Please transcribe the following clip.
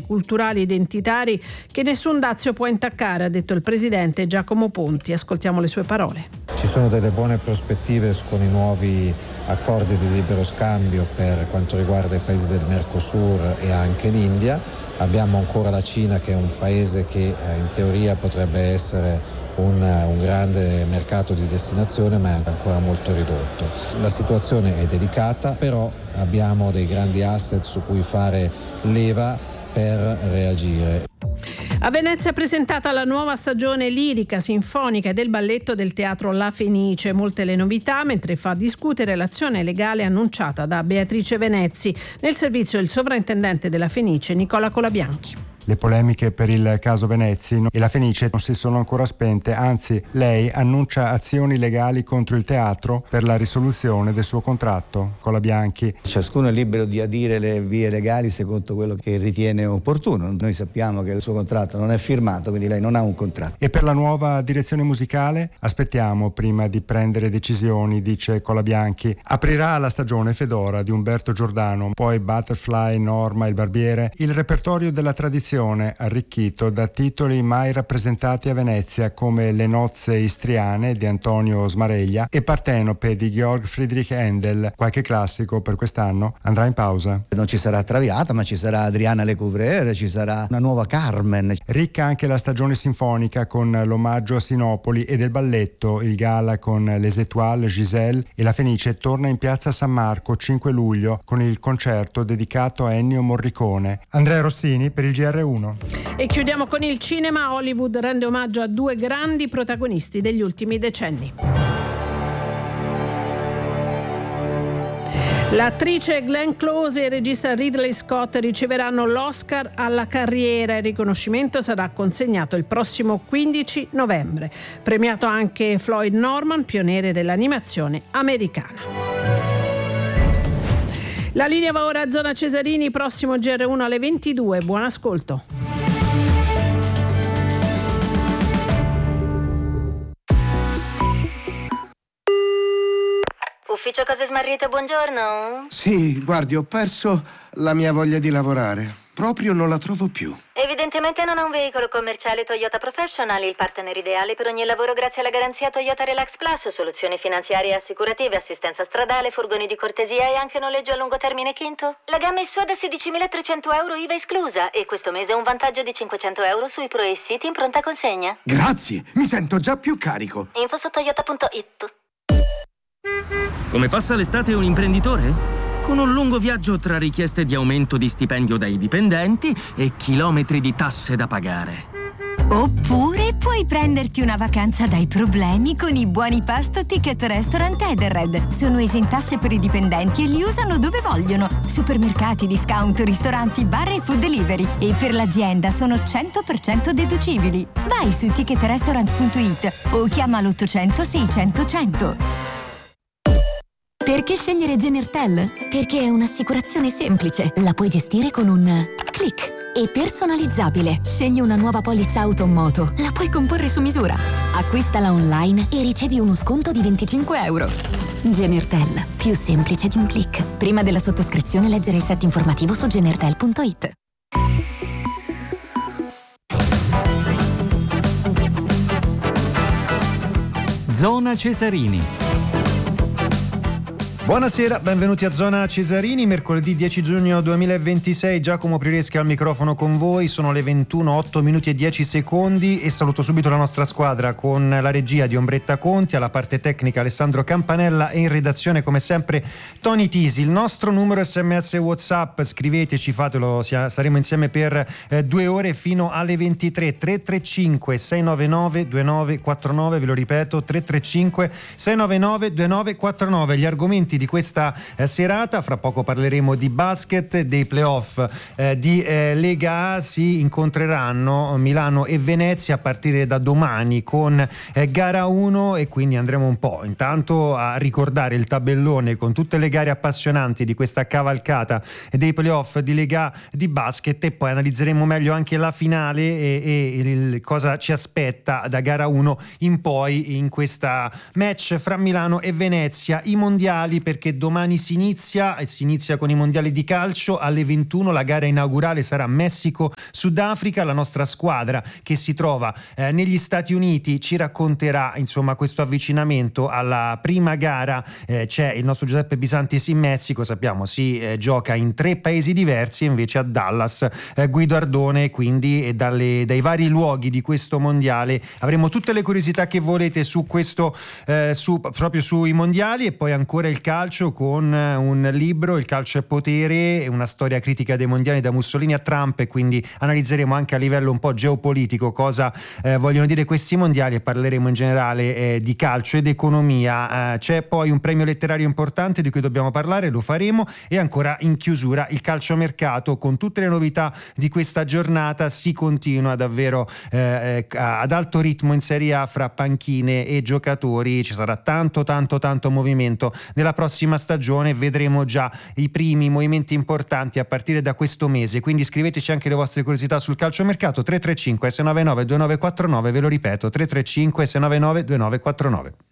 culturali identitari che nessun dazio può intaccare, ha detto il presidente Giacomo Ponti. Ascoltiamo le sue parole. Ci sono delle buone prospettive con i nuovi accordi di libero scambio per quanto riguarda i paesi del Mercosur e anche l'India. Abbiamo ancora la Cina, che è un paese che in teoria potrebbe essere un grande mercato di destinazione, ma è ancora molto ridotto. La situazione è delicata, però abbiamo dei grandi asset su cui fare leva per reagire. A Venezia è presentata la nuova stagione lirica, sinfonica e del balletto del teatro La Fenice. Molte le novità, mentre fa discutere l'azione legale annunciata da Beatrice Venezzi. Nel servizio il sovrintendente della Fenice, Nicola Colabianchi. Le polemiche per il caso Venezzi e la Fenice non si sono ancora spente, anzi lei annuncia azioni legali contro il teatro per la risoluzione del suo contratto. Colabianchi. Ciascuno è libero di adire le vie legali secondo quello che ritiene opportuno. Noi sappiamo che il suo contratto non è firmato, quindi lei non ha un contratto. E per la nuova direzione musicale? Aspettiamo prima di prendere decisioni, dice Colabianchi. Aprirà la stagione Fedora di Umberto Giordano, poi Butterfly, Norma, Il Barbiere, il repertorio della tradizione arricchito da titoli mai rappresentati a Venezia come Le nozze istriane di Antonio Smareglia e Partenope di Georg Friedrich Händel. Qualche classico per quest'anno andrà in pausa. Non ci sarà Traviata, ma ci sarà Adriana Lecouvreur, ci sarà una nuova Carmen. Ricca anche la stagione sinfonica con l'omaggio a Sinopoli e del balletto, il gala con Les Étoiles, Giselle e la Fenice torna in piazza San Marco 5 luglio con il concerto dedicato a Ennio Morricone. Andrea Rossini per il GR1. E chiudiamo con il cinema. Hollywood rende omaggio a due grandi protagonisti degli ultimi decenni. L'attrice Glenn Close e il regista Ridley Scott riceveranno l'Oscar alla carriera. Il riconoscimento sarà consegnato il prossimo 15 novembre. Premiato anche Floyd Norman, pioniere dell'animazione americana. La linea va ora a Zona Cesarini, prossimo GR1 alle 22. Buon ascolto. Ufficio Cose Smarrite, buongiorno. Sì, guardi, ho perso la mia voglia di lavorare. Proprio non la trovo più. Evidentemente non ha un veicolo commerciale Toyota Professional, il partner ideale per ogni lavoro grazie alla garanzia Toyota Relax Plus, soluzioni finanziarie e assicurative, assistenza stradale, furgoni di cortesia e anche noleggio a lungo termine quinto. La gamma è sua da 16.300 euro IVA esclusa e questo mese un vantaggio di 500 euro sui Pro e City in pronta consegna. Grazie, mi sento già più carico. Info su toyota.it. Come passa l'estate un imprenditore? Con un lungo viaggio tra richieste di aumento di stipendio dai dipendenti e chilometri di tasse da pagare. Oppure puoi prenderti una vacanza dai problemi con i buoni pasto Ticket Restaurant Edenred. Sono esentasse per i dipendenti e li usano dove vogliono. Supermercati, discount, ristoranti, bar e food delivery. E per l'azienda sono 100% deducibili. Vai su ticketrestaurant.it o chiama l'800 600 100. Perché scegliere Genertel? Perché è un'assicurazione semplice, la puoi gestire con un click. E personalizzabile. Scegli una nuova polizza auto o moto, la puoi comporre su misura. Acquistala online e ricevi uno sconto di 25 euro. Genertel, più semplice di un click. Prima della sottoscrizione leggere il set informativo su genertel.it. Zona Cesarini. Buonasera, benvenuti a Zona Cesarini, mercoledì 10 giugno 2026, Giacomo Prireschi al microfono con voi, sono le 21, 8 minuti e 10 secondi e saluto subito la nostra squadra con la regia di Ombretta Conti, alla parte tecnica Alessandro Campanella e in redazione come sempre Tony Tisi. Il nostro numero SMS WhatsApp, scriveteci, fatelo, saremo insieme per 2 ore fino alle 23, 335 699 2949, ve lo ripeto, 335 699 2949, gli argomenti di questa serata. Fra poco parleremo di basket, dei playoff di Lega A. Si incontreranno Milano e Venezia a partire da domani con gara 1 e quindi andremo un po' intanto a ricordare il tabellone con tutte le gare appassionanti di questa cavalcata dei playoff di Lega A di basket e poi analizzeremo meglio anche la finale e cosa ci aspetta da gara 1 in poi in questa match fra Milano e Venezia. I mondiali perché domani si inizia con i mondiali di calcio alle 21. La gara inaugurale sarà Messico-Sudafrica. La nostra squadra, che si trova negli Stati Uniti, ci racconterà insomma questo avvicinamento alla prima gara. C'è il nostro Giuseppe Bisantis in Messico, sappiamo si gioca in 3 paesi diversi, e invece a Dallas Guido Ardone, quindi dai vari luoghi di questo mondiale avremo tutte le curiosità che volete su questo proprio sui mondiali, e poi ancora il calcio con un libro, Il calcio è potere, una storia critica dei mondiali da Mussolini a Trump, e quindi analizzeremo anche a livello un po' geopolitico cosa vogliono dire questi mondiali, e parleremo in generale di calcio ed economia. C'è poi un premio letterario importante di cui dobbiamo parlare, lo faremo, e ancora in chiusura il calciomercato con tutte le novità di questa giornata. Si continua davvero ad alto ritmo in Serie A fra panchine e giocatori, ci sarà tanto movimento nella prossima stagione, vedremo già i primi movimenti importanti a partire da questo mese, quindi scriveteci anche le vostre curiosità sul calciomercato. 335 699 2949, ve lo ripeto, 335 699 2949.